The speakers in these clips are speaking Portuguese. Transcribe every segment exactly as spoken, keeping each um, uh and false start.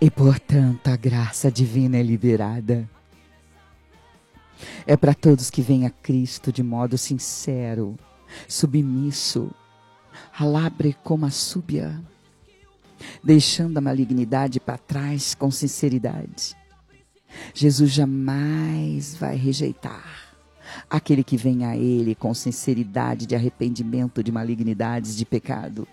E, portanto, a graça divina é liberada. É para todos que vêm a Cristo de modo sincero, submisso, alabre como a súbia, deixando a malignidade para trás com sinceridade. Jesus jamais vai rejeitar aquele que vem a Ele com sinceridade de arrependimento de malignidades, de pecado.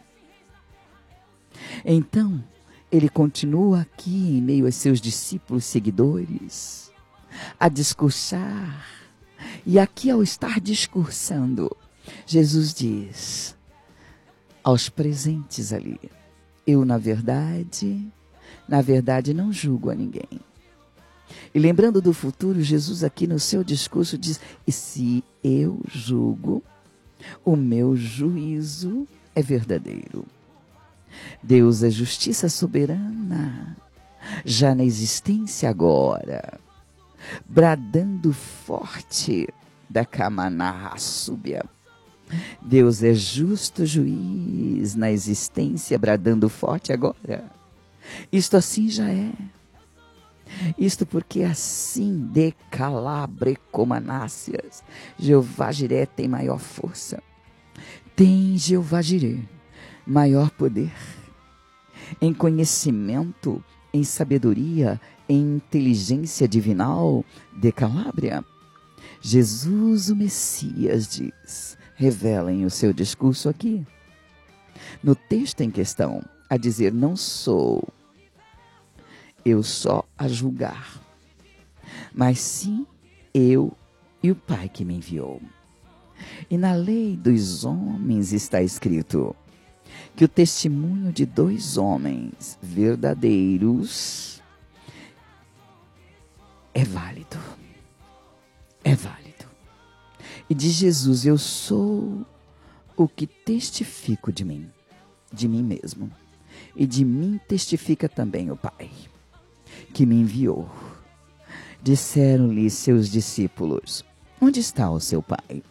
Então, Ele continua aqui em meio aos seus discípulos seguidores, a discursar. E aqui, ao estar discursando, Jesus diz aos presentes ali: eu, na verdade, na verdade não julgo a ninguém. E lembrando do futuro, Jesus aqui no seu discurso diz: e se eu julgo, o meu juízo é verdadeiro. Deus é justiça soberana, já na existência agora, bradando forte da Kamanah súbia. Deus é justo juiz na existência, bradando forte agora. Isto assim já é. Isto porque assim, de calabre comanáceas, Jeová Jiré tem maior força. Tem Jeová Jiré maior poder. Em conhecimento, em sabedoria, em inteligência divinal, de Calábria. Jesus, o Messias, diz, revela em o seu discurso aqui, no texto em questão, a dizer: não sou eu só a julgar, mas sim eu e o Pai que me enviou. E na lei dos homens está escrito que o testemunho de dois homens verdadeiros é válido. É válido. E de Jesus: eu sou o que testifico de mim, de mim mesmo. E de mim testifica também o Pai, que me enviou. Disseram-lhe seus discípulos: onde está o seu Pai?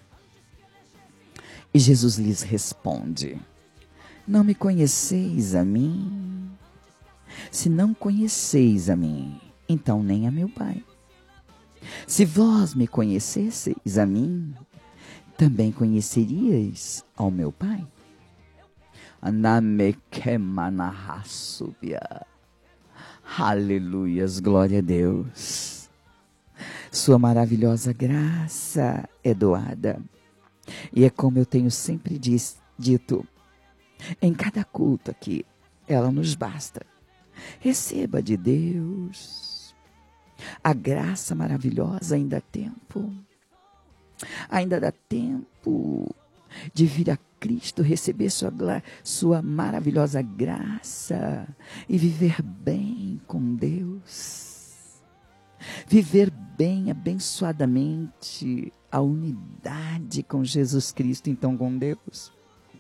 E Jesus lhes responde: não me conheceis a mim? Se não conheceis a mim, então nem a meu Pai. Se vós me conhecesseis a mim, também conheceríeis ao meu Pai. Aleluias, glória a Deus. Sua maravilhosa graça é doada. E é como eu tenho sempre diz, dito, em cada culto aqui, ela nos basta. Receba de Deus a graça maravilhosa, ainda há tempo. Ainda dá tempo de vir a Cristo, receber sua, sua maravilhosa graça e viver bem com Deus. Viver bem, abençoadamente, a unidade com Jesus Cristo, então com Deus.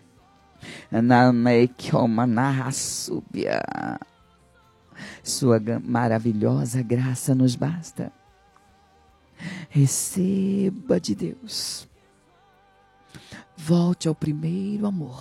Sua maravilhosa graça nos basta. Receba de Deus. Volte ao primeiro amor.